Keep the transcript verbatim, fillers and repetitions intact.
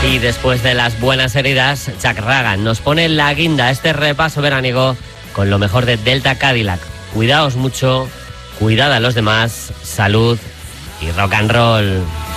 Y después de las buenas heridas, Chuck Ragan nos pone la guinda a este repaso veraniego con lo mejor de Delta Cadillac. Cuidaos mucho, cuidad a los demás, salud y rock and roll.